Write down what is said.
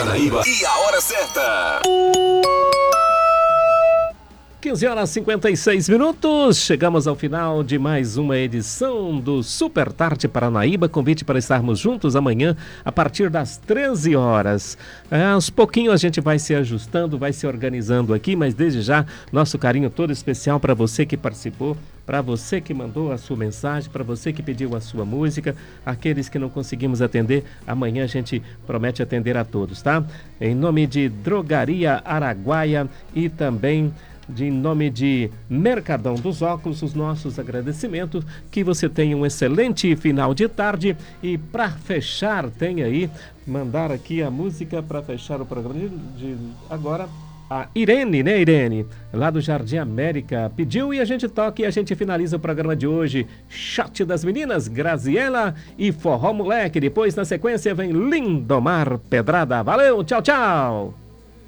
Paranaíba e a hora certa. 15h56. Chegamos ao final de mais uma edição do Super Tarde Paranaíba. Convite para estarmos juntos amanhã a partir das 13 horas. Aos pouquinhos a gente vai se ajustando, vai se organizando aqui, mas desde já nosso carinho todo especial para você que participou, para você que mandou a sua mensagem, para você que pediu a sua música, aqueles que não conseguimos atender, amanhã a gente promete atender a todos, tá? Em nome de Drogaria Araguaia e também em nome de Mercadão dos Óculos, os nossos agradecimentos, que você tenha um excelente final de tarde. E para fechar, tem aí, mandar aqui a música para fechar o programa de agora. A Irene, né, Irene? Lá do Jardim América, pediu e a gente toca e a gente finaliza o programa de hoje. Shot das meninas, Graziella e Forró Moleque. Depois, na sequência, vem Lindomar Pedrada. Valeu, tchau, tchau!